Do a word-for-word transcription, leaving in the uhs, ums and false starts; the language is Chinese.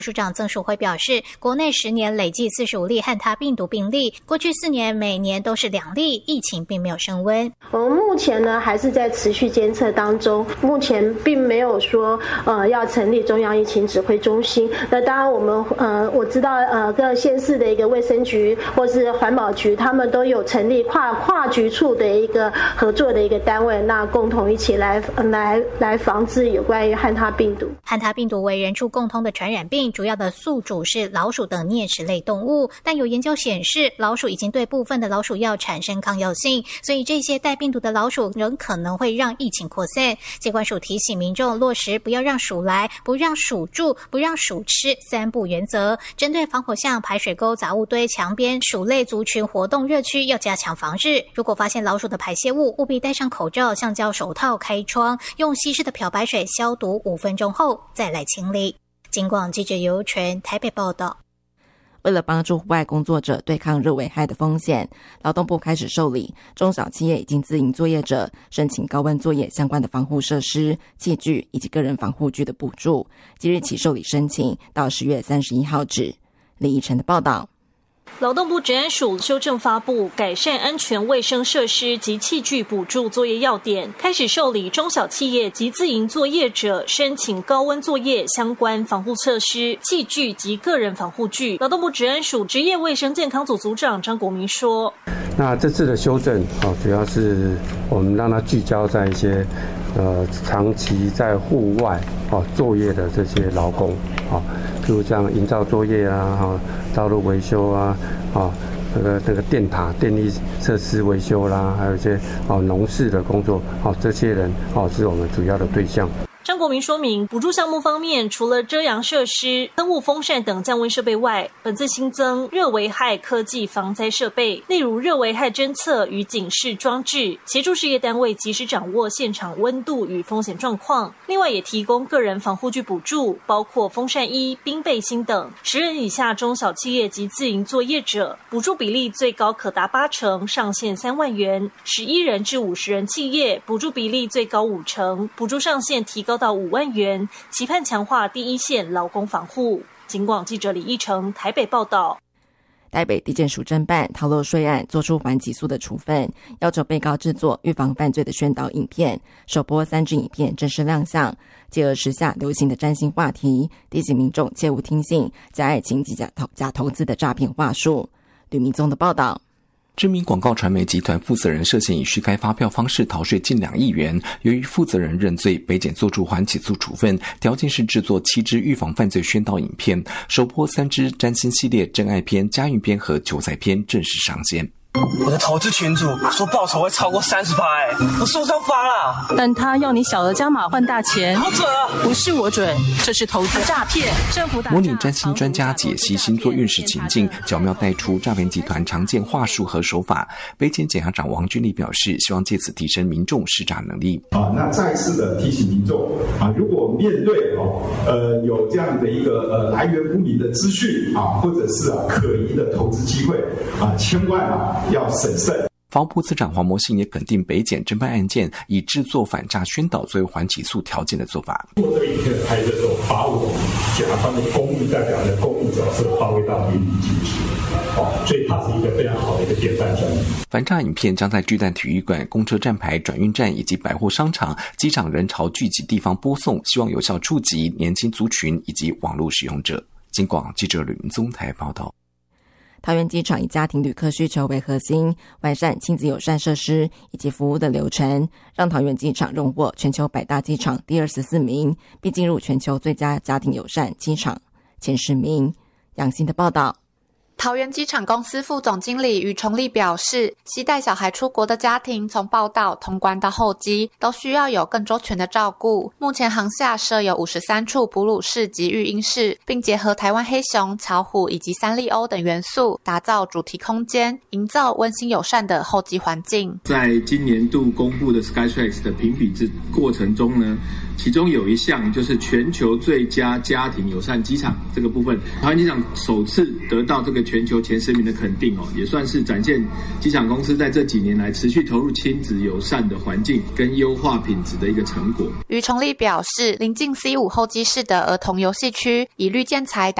署长曾淑慧表示，国内十年累计四十五例汉他病毒病例，过去四年每年都是两例，疫情并没有升温。 我们目前呢还是在持续监测当中，目前并没有说呃要成立中央疫情指挥中心。那当然我们呃我知道呃各县市的一个卫生局或是环保局，他们都有成立跨跨局处的一个合作的一个单位，那共同一起来来来防治有关于汉他病毒。 汉他病毒为人畜共通的传染病，主要的宿主是老鼠等啮齿类动物，但有研究显示，老鼠已经对部分的老鼠药产生抗药性，所以这些带病毒的老鼠仍可能会让疫情扩散。疾管署提醒民众落实不要让鼠来、不让鼠住、不让鼠吃三不原则。针对防火巷、排水沟、杂物堆、墙边鼠类族群活动热区，要加强防治。如果发现老鼠的排泄物，务必戴上口罩、橡胶手套开窗，用稀释的漂白水消毒五分钟后再来清理。警广记者尤纯台北报道。 为了帮助户外工作者对抗热危害的风险，劳动部开始受理中小企业以及自营作业者申请高温作业相关的防护设施、器具以及个人防护具的补助，即日起受理申请，到十月三十一号止。李怡晨的报道。 劳动部职安署修正发布改善安全卫生设施及器具补助作业要点，开始受理中小企业及自营作业者申请高温作业相关防护设施、器具及个人防护具。劳动部职安署职业卫生健康组组长张国民说： 那这次的修正啊，主要是我们让它聚焦在一些呃长期在户外啊作业的这些劳工啊，譬如像营造作业啊、哈道路维修啊、啊那个那个电塔、电力设施维修啦，还有一些啊农事的工作啊，这些人啊是我们主要的对象。 张国民说明，补助项目方面，除了遮阳设施、喷雾风扇等降温设备外，本次新增热危害科技防灾设备，例如热危害侦测与警示装置，协助事业单位及时掌握现场温度与风险状况。另外也提供个人防护具补助，包括风扇衣、冰背心等。十人以下中小企业及自营作业者，补助比例最高可达八成，上限三万元；十一人至五十人企业，补助比例最高五成，补助上限提高到五万元，期盼强化第一线劳工防护。警广记者李义成台北报道。 台北地检署侦办逃漏税案，作出缓起诉的处分，要求被告制作预防犯罪的宣导影片，首播三支影片正式亮相，结合时下流行的占星话题，提醒民众切勿听信假爱情及假投假投资的诈骗话术。吕明宗的报道。 知名广告传媒集团负责人涉嫌以虚开发票方式逃税近两亿元，由于负责人认罪，北检作出缓起诉处分，条件是制作七支预防犯罪宣导影片，首播三支占星系列真爱篇、家运篇和球赛篇正式上线。 我的投资群组说报酬会超过 百分之三十， 哎，我受伤发了。 但他要你小额加码换大钱， 好准啊！ 不是我准，这是投资诈骗。政府模拟占星专家解析星座运势情境，巧妙带出诈骗集团常见话术和手法。北检检察长王俊立表示，希望借此提升民众识诈能力。 啊，那再次的提醒民众啊，如果面对哦呃有这样的一个呃来源不明的资讯啊，或者是啊可疑的投资机会啊，千万啊。要审慎。 法务部次长黄模信也肯定北检侦办案件以制作反诈宣导作为缓起诉条件的做法。 做这个影片的拍摄之后，把我们检察官的公益代表的公益角色发挥到淋漓尽致，哦，所以它是一个非常好的一个典范项目。 反诈影片将在巨蛋体育馆、公车站牌、转运站以及百货商场、机场人潮聚集地方播送，希望有效触及年轻族群以及网络使用者。警广记者吕明宗台报道。 桃园机场以家庭旅客需求为核心，完善亲子友善设施以及服务的流程，让桃园机场荣获全球百大机场第二十四名，并进入全球最佳家庭友善机场前十名。杨欣的报道。 桃园机场公司副总经理于崇利表示，携带小孩出国的家庭从报到、通关到候机都需要有更周全的照顾。目前航厦设有五十三处哺乳室及育婴室，并结合台湾黑熊、巧虎以及三丽鸥等元素，打造主题空间，营造温馨友善的候机环境。 在今年度公布的 Skytrax 的评比之过程中呢，其中有一项就是全球最佳家庭友善机场这个部分，桃园机场首次得到这个全球前十名的肯定哦，也算是展现机场公司在这几年来持续投入亲子友善的环境跟优化品质的一个成果。 于崇立表示，临近 C 五 候机室的儿童游戏区以绿建材